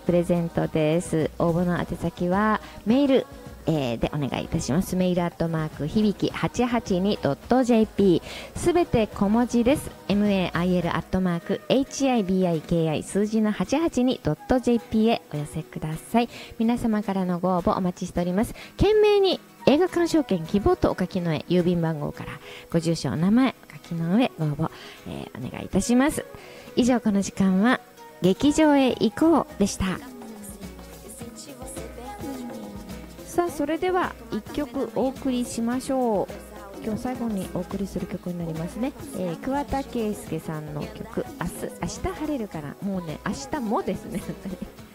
プレゼントです。応募の宛先はメールでお願いいたします。メールアットマーク響き 882.jp すべて小文字です。mail アットマーク hibiki 数字の 882.jp へお寄せください。皆様からのご応募お待ちしております。懸命に映画鑑賞券希望とお書きの上、郵便番号からご住所お名前お書きの上ご応募、お願いいたします。以上、この時間は劇場へ行こうでした。さあ、それでは1曲お送りしましょう。今日最後にお送りする曲になりますね。桑田佳祐さんの曲、明日晴れるから、もうね、明日もですね